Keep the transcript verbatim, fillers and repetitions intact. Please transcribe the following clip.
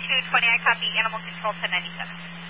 two twenty, I copy animal control ten ninety-seven.